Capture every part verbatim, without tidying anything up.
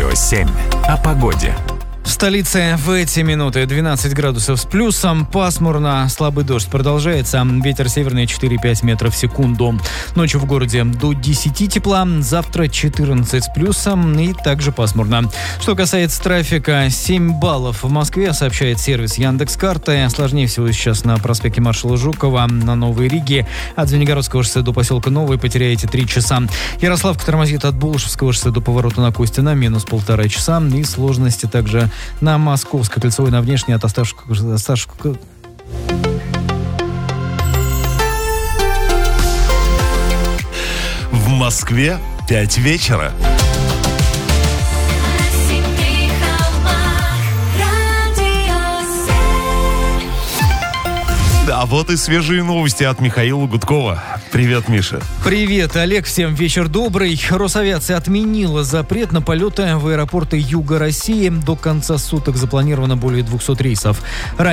Радио семь. О погоде. В столице в эти минуты двенадцать градусов с плюсом, пасмурно, слабый дождь продолжается, ветер северный четыре-пять метров в секунду. Ночью в городе до десяти тепла, завтра четырнадцать с плюсом и также пасмурно. Что касается трафика, семь баллов в Москве, сообщает сервис Яндекс.Карты. Сложнее всего сейчас на проспекте маршала Жукова, на Новой Риге. От Звенигородского шоссе до поселка Новый потеряете три часа. Ярославка тормозит от Болшевского шоссе до поворота на Костина, минус полтора часа. И сложности также на Московской кольцевой, на внешней от Осташкова. В Москве пять вечера. А вот и свежие новости от Михаила Гудкова. Привет, Миша. Привет, Олег. Всем вечер добрый. Росавиация отменила запрет на полеты в аэропорты Юга России. До конца суток запланировано более двухсот рейсов.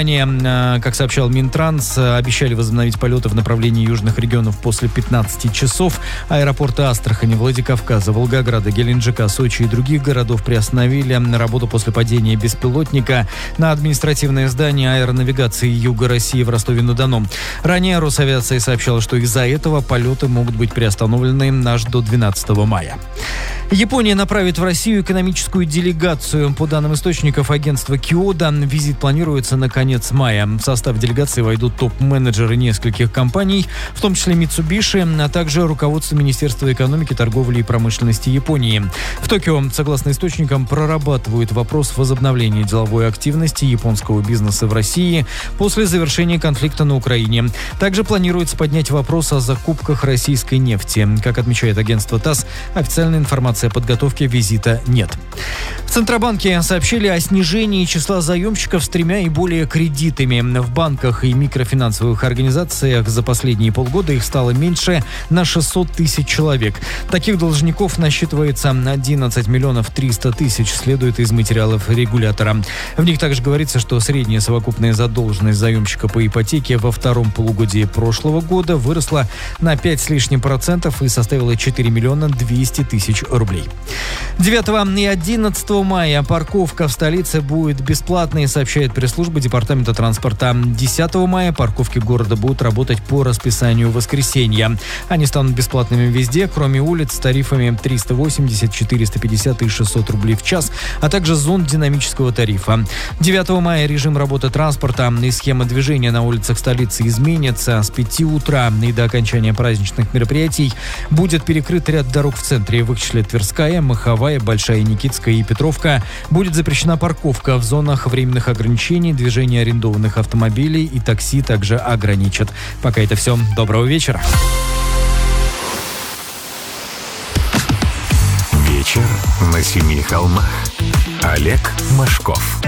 Ранее, как сообщал Минтранс, обещали возобновить полеты в направлении южных регионов после пятнадцати часов. Аэропорты Астрахани, Владикавказа, Волгограда, Геленджика, Сочи и других городов приостановили работу после падения беспилотника на административное здание аэронавигации Юга России в Ростове-на-Дону. Ранее Росавиация сообщала, что из-за этого полеты могут быть приостановлены аж до двенадцатого мая. Япония направит в Россию экономическую делегацию. По данным источников агентства Киода, визит планируется на конец мая. В состав делегации войдут топ-менеджеры нескольких компаний, в том числе Mitsubishi, а также руководство Министерства экономики, торговли и промышленности Японии. В Токио, согласно источникам, прорабатывают вопрос возобновления деловой активности японского бизнеса в России после завершения конфликта на Украине. Также планируется поднять вопрос о закупках российской нефти. Как отмечает агентство ТАСС, официальной информации о подготовке визита нет. В Центробанке сообщили о снижении числа заемщиков с тремя и более кредитами. В банках и микрофинансовых организациях за последние полгода их стало меньше на шестьсот тысяч человек. Таких должников насчитывается одиннадцать миллионов триста тысяч, следует из материалов регулятора. В них также говорится, что средняя совокупная задолженность заемщика по ипотеке во втором полугодии прошлого года выросла на пять с лишним процентов и составила четыре миллиона двести тысяч рублей. девятого и одиннадцатого мая парковка в столице будет бесплатной, сообщает пресс-служба Департамента транспорта. десятого мая парковки города будут работать по расписанию воскресенья. Они станут бесплатными везде, кроме улиц с тарифами триста восемьдесят, четыреста пятьдесят и шестьсот рублей в час, а также зон динамического тарифа. девятого мая режим работы транспорта и схема движения на улицах столицы изменятся. С пяти утра и до окончания праздничных мероприятий будет перекрыт ряд дорог в центре. В их числе Тверская, Маховая, Большая Никитская и Петровка. Будет запрещена парковка в зонах временных ограничений, движение арендованных автомобилей и такси также ограничат. Пока это все. Доброго вечера. Вечер на семи холмах. Олег Машков.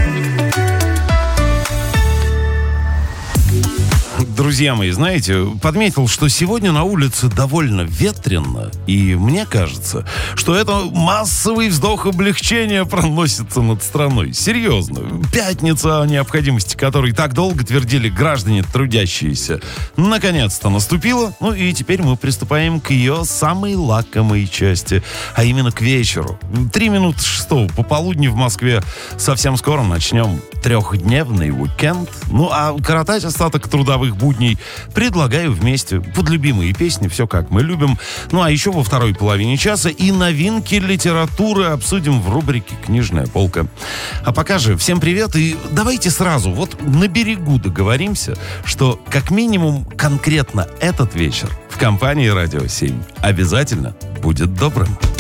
Друзья мои, знаете, подметил, что сегодня на улице довольно ветрено, и мне кажется, что это массовый вздох облегчения проносится над страной. Серьезно. Пятница, о необходимости которой так долго твердили граждане трудящиеся, наконец-то наступила, ну и теперь мы приступаем к ее самой лакомой части, а именно к вечеру. Три минуты шестого пополудни в Москве. Совсем скоро начнем трехдневный уикенд. Ну а коротать остаток трудовых будней предлагаю вместе под любимые песни «Все как мы любим». Ну а еще во второй половине часа и новинки литературы обсудим в рубрике «Книжная полка». А пока же всем привет, и давайте сразу вот на берегу договоримся, что как минимум конкретно этот вечер в компании «Радио семь» обязательно будет добрым.